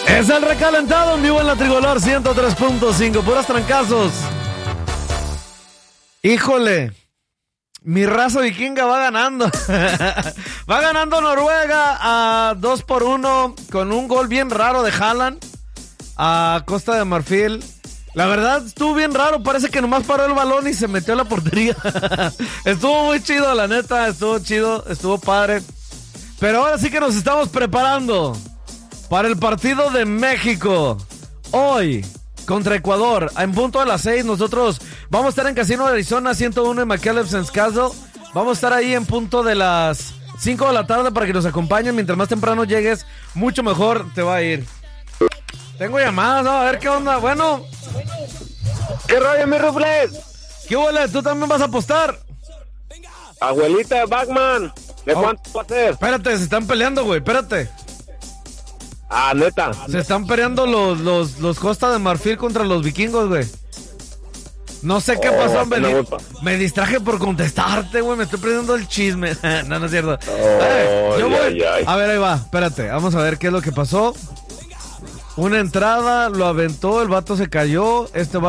Es el recalentado en vivo en la Tricolor 103.5, puras trancazos. Híjole, mi raza vikinga va ganando. Va ganando Noruega a 2-1 con un gol bien raro de Haaland a Costa de Marfil. La verdad estuvo bien raro, parece que nomás paró el balón y se metió a la portería. Estuvo muy chido, la neta, estuvo chido, estuvo padre. Pero ahora sí que nos estamos preparando para el partido de México. Hoy, contra Ecuador, en punto de las 6, nosotros vamos a estar en Casino Arizona 101 en McAllips Castle. Vamos a estar ahí en punto de las 5 de la tarde para que nos acompañen. Mientras más temprano llegues, mucho mejor te va a ir. Tengo llamadas, ¿no? A ver qué onda. Bueno. ¿Qué rollo, mi Rufles? ¿Qué huele? ¿Tú también vas a apostar? Abuelita de Batman, ¿de cuánto va a ser? Espérate, se están peleando, güey, espérate. Ah, neta. Se están peleando los Costa de Marfil contra los vikingos, güey. No sé qué pasó, me distraje por contestarte, güey, me estoy perdiendo el chisme. No, no es cierto. Yo voy. A ver, ahí va, espérate, vamos a ver qué es lo que pasó. Una entrada, lo aventó, el vato se cayó, este vato